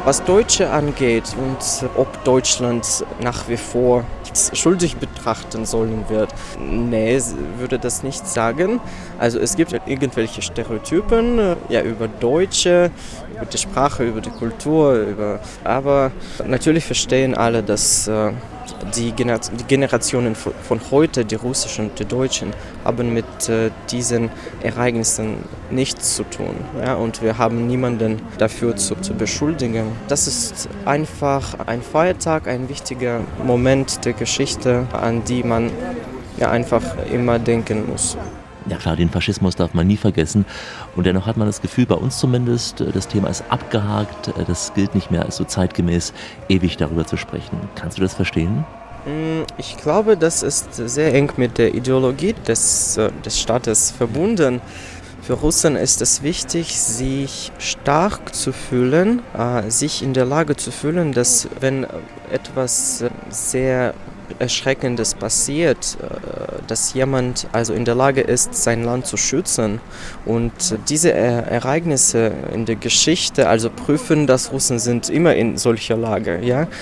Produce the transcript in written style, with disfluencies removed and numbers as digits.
Was Deutsche angeht und ob Deutschland nach wie vor schuldig betrachten sollen wird, nee, würde das nicht sagen. Also es gibt irgendwelche Stereotypen über Deutsche, über die Sprache, über die Kultur, aber natürlich verstehen alle, dass die Generationen von heute, die Russischen und die Deutschen, haben mit diesen Ereignissen nichts zu tun. Ja? Und wir haben niemanden dafür zu beschuldigen. Das ist einfach ein Feiertag, ein wichtiger Moment der Geschichte, an die man einfach immer denken muss. Ja klar, den Faschismus darf man nie vergessen. Und dennoch hat man das Gefühl, bei uns zumindest, das Thema ist abgehakt, das gilt nicht mehr als so zeitgemäß, ewig darüber zu sprechen. Kannst du das verstehen? Ich glaube, das ist sehr eng mit der Ideologie des Staates verbunden. Für Russen ist es wichtig, sich stark zu fühlen, sich in der Lage zu fühlen, dass wenn etwas sehr Erschreckendes passiert, dass jemand also in der Lage ist, sein Land zu schützen. Und diese Ereignisse in der Geschichte also prüfen, dass Russen sind immer in solcher Lage. Ja?